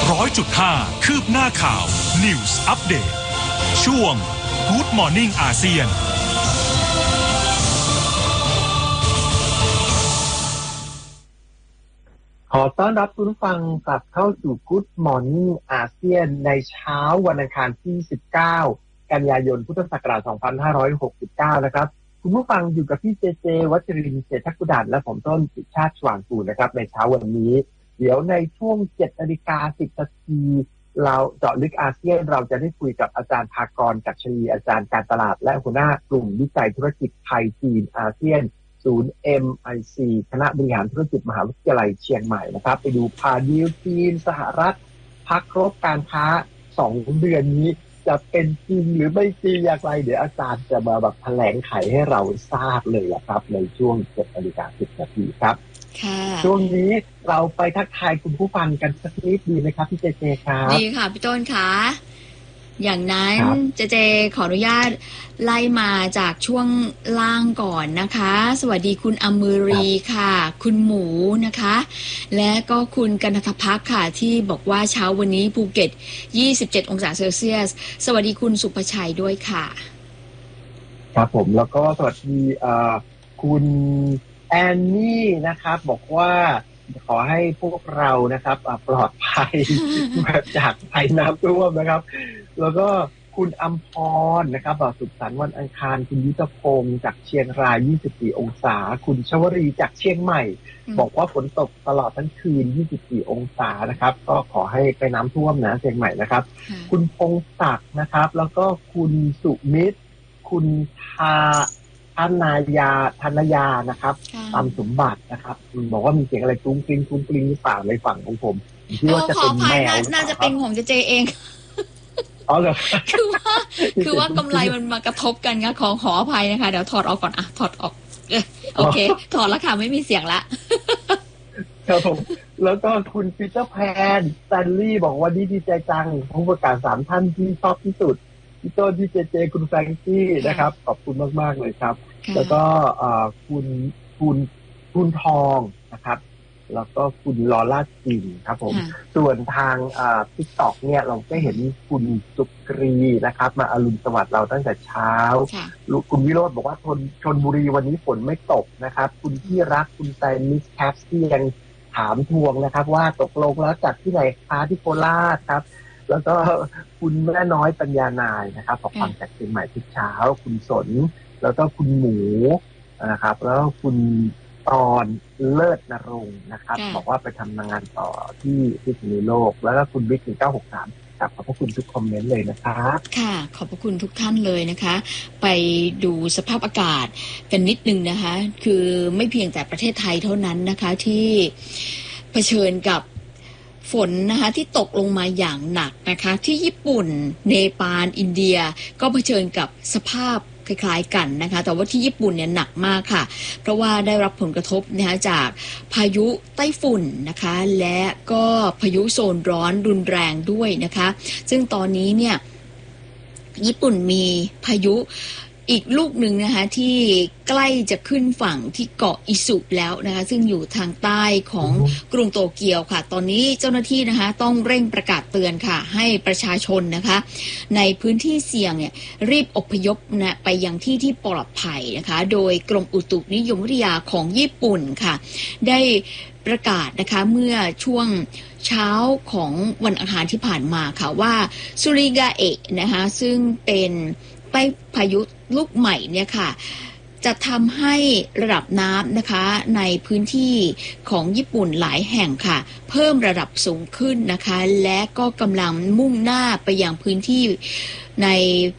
100.5 คืบหน้าข่าว News Update ช่วง Good Morning อาเซียนขอต้อนรับคุณผู้ฟังกลับเข้าสู่ Good Morning อาเซียนในเช้าวันอังคารที่ 19 กันยายน พุทธศักราช 2569 นะครับคุณผู้ฟังอยู่กับพี่เจเจ วัชรินทร์เศรษฐกุฎาและผมต้นสุชาติ ชวางกูลนะครับในเช้าวันนี้เดี๋ยวในช่วง 7:10 น.เราเจาะลึกอาเซียนเราจะได้คุยกับอาจารย์ภากร กัชชลีอาจารย์การตลาดและหัวหน้ากลุ่มวิจัยธุรกิจไทยจีนอาเซียนศูนย์ MIC คณะบริหารธุรกิจมหาวิทยาลัยเชียงใหม่นะครับไปดูพาดีลจีนสหรัฐพักรบการค้า2 เดือนนี้จะเป็นจริงหรือไม่จริงอย่างไรเดี๋ยวอาจารย์จะมาแบบแถลงไขให้เราทราบเลยละครับในช่วง 7:10 น.ครับช่วงนี้เราไปทักทายคุณผู้ฟังกันสักนิดดีไหมครับพี่เจเจครับดีค่ะพี่ต้นคะอย่างนั้นเจขออนุญาตไล่มาจากช่วงล่างก่อนนะคะสวัสดีคุณอมืรีค่ะคุณหมูนะคะและก็คุณกนทภักค่ะที่บอกว่าเช้าวันนี้ภูเก็ต27 องศาเซลเซียสสวัสดีคุณสุภชัยด้วยค่ะครับผมแล้วก็สวัสดีคุณแอนนี่นะครับบอกว่าขอให้พวกเรานะครับปลอดภัย จากภัยน้ำท่วมนะครับแล้วก็คุณอัมพรนะครับสุขสันต์วันอังคารคุณยุทธพงศ์จากเชียงราย24 องศาคุณชวรีจากเชียงใหม่บอกว่าฝนตกตลอดทั้งคืน24 องศานะครับก็ขอให้ไปน้ำท่วมนะเชียงใหม่นะครับคุณพงศักดิ์นะครับแล้วก็คุณสุมิตรคุณธนยานะครับตามสมบัตินะครับบอกว่ามีเสียงอะไรกรุ้งกริ้งกรุ้งกริ้งหรือเปล่าในฝั่งของผมที่ว่าจะเป็นแมวน่าจะเป็นของเจเองอ๋อเหรอคือว่ากำไรมันมากระทบกันค่ะขออภัยนะคะเดี๋ยวถอดออกก่อนถอดออกโอเคถอดแล้วค่ะไม่มีเสียงละครับผมแล้วก็คุณปีเตอร์แพนสแตนลีย์บอกว่าดีใจจังผู้ประกาศ3 ท่านที่ชอบที่สุดพี่ต้นพี่เจคุณแฟรงกี้นะครับขอบคุณมากๆเลยครับแล้วก็คุณทองนะครับแล้วก็คุณลอล่าจินครับผมส่วนทางTikTok เนี่ยเราก็เห็นคุณสุกรีนะครับมาอรุณสวัสดิ์เราตั้งแต่เช้าคุณวิโรจน์บอกว่าชลบุรีวันนี้ฝนไม่ตกนะครับคุณที่รักคุณไซมิสแคปที่ยังถามทวงนะครับว่าตกลงแล้วจัดที่ไหนคะที่โคราชครับแล้วก็คุณแม่น้อยปัญญานายนะครับขอความจากเชียงใหม่ทุกเช้าคุณสนแล้วก็คุณหมูนะครับแล้วคุณตอนเลิศนรงค์นะครับบอกว่าไปทำงานต่อที่พิษณุโลกแล้วก็คุณบิ๊ก1963ขอบพระคุณทุกคอมเมนต์เลยนะครับค่ะขอบพระคุณทุกท่านเลยนะคะไปดูสภาพอากาศกันนิดนึงนะคะคือไม่เพียงแต่ประเทศไทยเท่านั้นนะคะที่เผชิญกับฝนนะคะที่ตกลงมาอย่างหนักนะคะที่ญี่ปุ่นเนปาลอินเดียก็เผชิญกับสภาพคล้ายๆกันนะคะแต่ว่าที่ญี่ปุ่นเนี่ยหนักมากค่ะเพราะว่าได้รับผลกระทบนะคะจากพายุไต้ฝุ่นนะคะและก็พายุโซนร้อนรุนแรงด้วยนะคะซึ่งตอนนี้เนี่ยญี่ปุ่นมีพายุอีกลูกหนึ่งนะคะที่ใกล้จะขึ้นฝั่งที่เกาะอิสุแล้วนะคะซึ่งอยู่ทางใต้ของกรุงโตเกียวค่ะตอนนี้เจ้าหน้าที่นะคะต้องเร่งประกาศเตือนค่ะให้ประชาชนนะคะในพื้นที่เสี่ยงเนี่ยรีบอพยพนะไปยังที่ที่ปลอดภัยนะคะโดยกรมอุตุนิยมวิทยาของญี่ปุ่นค่ะได้ประกาศนะคะเมื่อช่วงเช้าของวันอังคารที่ผ่านมาค่ะว่าซูริกาเอะนะคะซึ่งเป็นพายุลูกใหม่เนี่ยค่ะจะทำให้ระดับน้ำนะคะในพื้นที่ของญี่ปุ่นหลายแห่งค่ะเพิ่มระดับสูงขึ้นนะคะและก็กำลังมุ่งหน้าไปยังพื้นที่ใน